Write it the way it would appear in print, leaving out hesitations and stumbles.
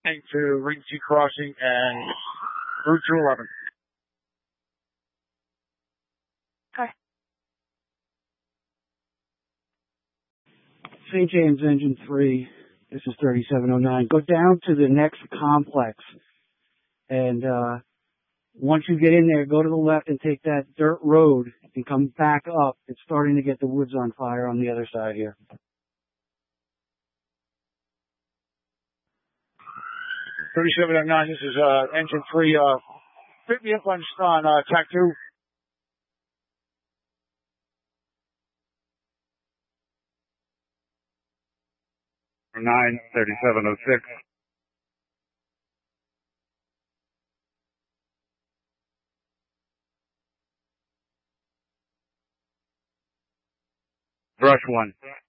to Ring C Crossing and Route 211. Okay. St. James Engine 3, this is 3709. Go down to the next complex. And once you get in there, go to the left and take that dirt road and come back up. It's starting to get the woods on fire on the other side here. 3709, this is Engine 3. Pick me up on TAC 2. For 93706. Brush 1.